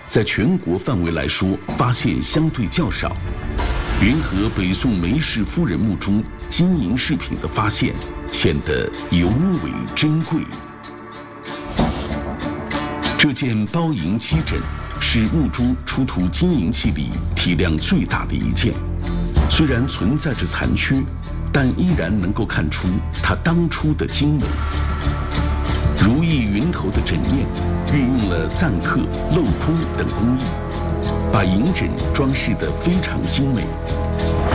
在全国范围来说，发现相对较少。联合北宋梅氏夫人墓中金银饰品的发现，显得尤为珍贵。这件包银漆枕是墓中出土金银器里体量最大的一件，虽然存在着残缺，但依然能够看出它当初的精美。如意云头的枕面运用了錾刻、镂空等工艺，把银枕装饰得非常精美。